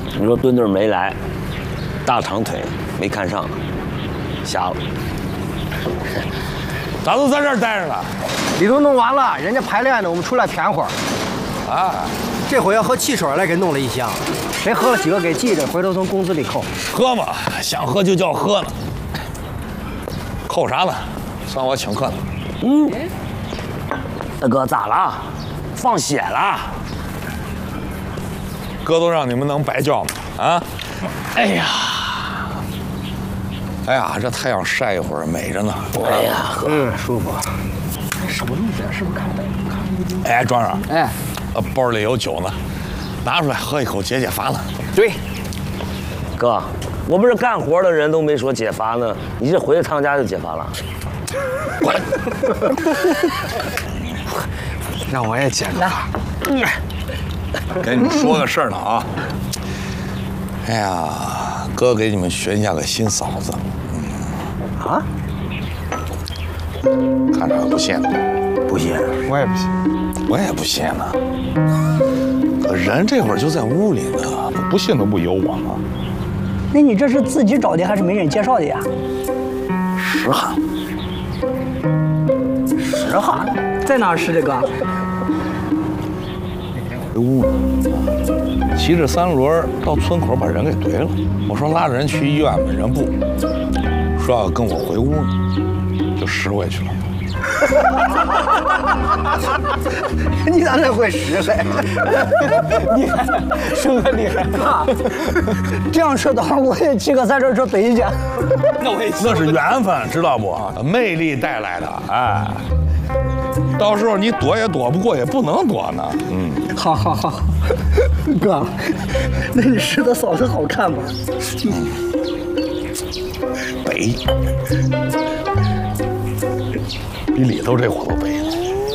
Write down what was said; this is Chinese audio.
你说墩墩没来，大长腿没看上，瞎了。 咋都在这儿待着了？ 里头弄完了，人家排练呢，我们出来谝会儿。 啊， 这回要喝汽水来给弄了一箱，谁喝了几个给记着，回头从工资里扣。 喝嘛，想喝就叫喝呢。扣啥呢？算我请客呢。 嗯，大哥咋了？放血了？ 哥都让你们能白叫吗？啊！ 哎呀， 哎呀，这太阳晒一会儿美着呢。 哎呀， 舒服。 什么东西啊？是不是看的？ 哎，庄上， 哎， 包里有酒呢，拿出来喝一口解解乏呢。 对， 哥，我们这干活的人都没说解乏呢，你这回了趟家就解乏了？ 过来， 让我也解个乏。 跟你们说个事儿呢啊。哎呀，哥给你们寻下个新嫂子。 啊？ 看着不信？ 不信， 我也不信。 我也不信呢。可人这会儿就在屋里呢，不信都不由我吗？ 那你这是自己找的还是媒人介绍的呀？ 实话， 实话，在哪儿实的哥？ 回屋呢，骑着三轮到村口把人给怼了。我说拉着人去医院吧，人不说要跟我回屋呢，就拾回去了。 你咋那会使嘞？ 厉害，生哥厉害啊！这样说的话，我也去个在这北京去。 那是缘分，知道不？魅力带来的，哎，到时候你躲也躲不过，也不能躲呢。嗯， 好好好，哥，那你使的嫂子好看吗？ 北，比里头这伙都北呢。